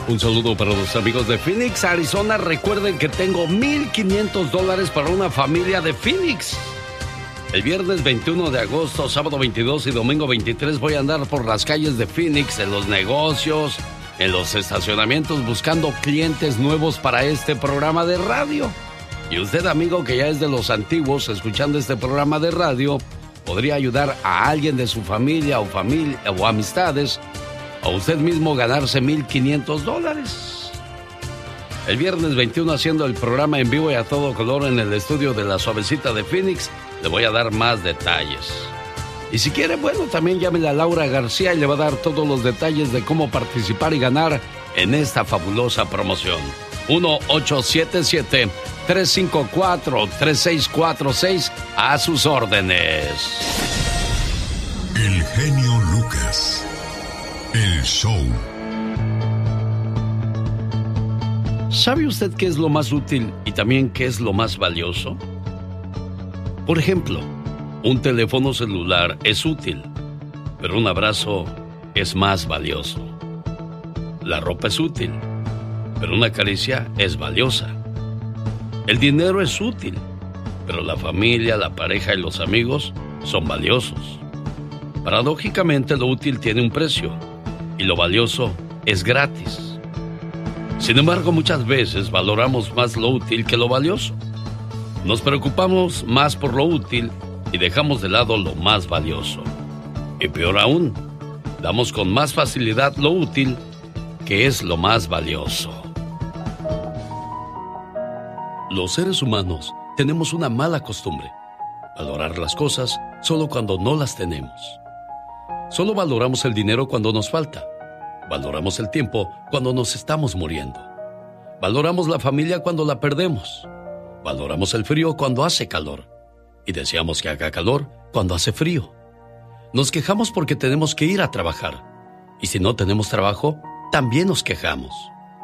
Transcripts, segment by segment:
Un saludo para los amigos de Phoenix, Arizona. Recuerden que tengo $1,500 para una familia de Phoenix. El viernes 21 de agosto, sábado 22 y domingo 23 voy a andar por las calles de Phoenix, en los negocios, en los estacionamientos, buscando clientes nuevos para este programa de radio. Y usted, amigo, que ya es de los antiguos, escuchando este programa de radio, podría ayudar a alguien de su familia o amistades, o usted mismo ganarse $1,500. El viernes 21 haciendo el programa en vivo y a todo color en el estudio de La Suavecita de Phoenix, le voy a dar más detalles. Y si quiere, bueno, también llámele a Laura García y le va a dar todos los detalles de cómo participar y ganar en esta fabulosa promoción. 1-877-354-3646, a sus órdenes. El genio Lucas. El show. ¿Sabe usted qué es lo más útil y también qué es lo más valioso? Por ejemplo, un teléfono celular es útil, pero un abrazo es más valioso. La ropa es útil, pero una caricia es valiosa. El dinero es útil, pero la familia, la pareja y los amigos son valiosos. Paradójicamente, lo útil tiene un precio y lo valioso es gratis. Sin embargo, muchas veces valoramos más lo útil que lo valioso. Nos preocupamos más por lo útil y dejamos de lado lo más valioso. Y peor aún, damos con más facilidad lo útil, que es lo más valioso. Los seres humanos tenemos una mala costumbre: valorar las cosas solo cuando no las tenemos. Solo valoramos el dinero cuando nos falta. Valoramos el tiempo cuando nos estamos muriendo. Valoramos la familia cuando la perdemos. Valoramos el frío cuando hace calor. Y deseamos que haga calor cuando hace frío. Nos quejamos porque tenemos que ir a trabajar. Y si no tenemos trabajo, también nos quejamos.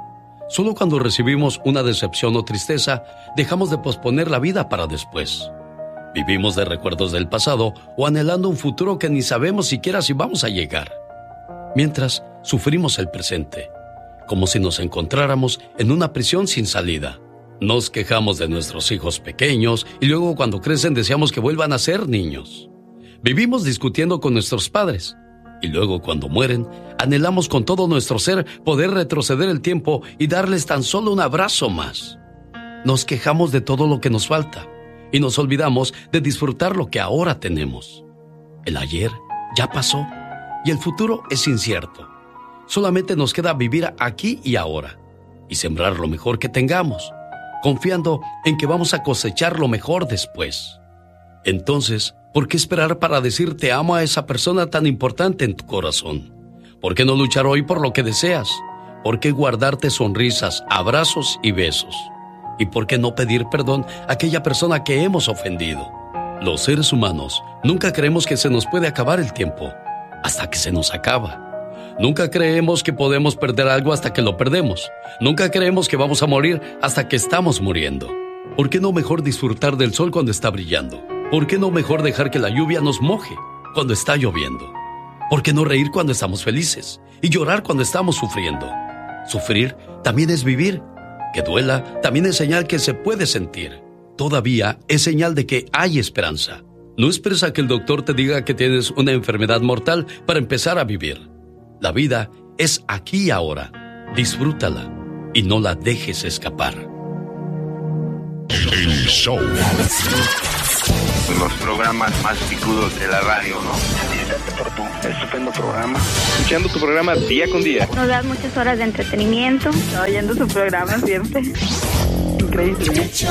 Solo cuando recibimos una decepción o tristeza, dejamos de posponer la vida para después. Vivimos de recuerdos del pasado o anhelando un futuro que ni sabemos siquiera si vamos a llegar. Mientras, sufrimos el presente, como si nos encontráramos en una prisión sin salida. Nos quejamos de nuestros hijos pequeños y luego cuando crecen deseamos que vuelvan a ser niños. Vivimos discutiendo con nuestros padres y luego cuando mueren anhelamos con todo nuestro ser poder retroceder el tiempo y darles tan solo un abrazo más. Nos quejamos de todo lo que nos falta y nos olvidamos de disfrutar lo que ahora tenemos. El ayer ya pasó y el futuro es incierto. Solamente nos queda vivir aquí y ahora y sembrar lo mejor que tengamos, confiando en que vamos a cosechar lo mejor después. Entonces, ¿por qué esperar para decir te amo a esa persona tan importante en tu corazón? ¿Por qué no luchar hoy por lo que deseas? ¿Por qué guardarte sonrisas, abrazos y besos? ¿Y por qué no pedir perdón a aquella persona que hemos ofendido? Los seres humanos nunca creemos que se nos puede acabar el tiempo hasta que se nos acaba. Nunca creemos que podemos perder algo hasta que lo perdemos. Nunca creemos que vamos a morir hasta que estamos muriendo. ¿Por qué no mejor disfrutar del sol cuando está brillando? ¿Por qué no mejor dejar que la lluvia nos moje cuando está lloviendo? ¿Por qué no reír cuando estamos felices y llorar cuando estamos sufriendo? Sufrir también es vivir. Que duela también es señal que se puede sentir. Todavía es señal de que hay esperanza. No esperes a que el doctor te diga que tienes una enfermedad mortal para empezar a vivir. La vida es aquí y ahora. Disfrútala y no la dejes escapar. El show. Los programas más picudos de la radio, ¿no? Por tu estupendo programa. Escuchando tu programa día con día. Nos das muchas horas de entretenimiento. Oyendo tu programa siempre. Increíble.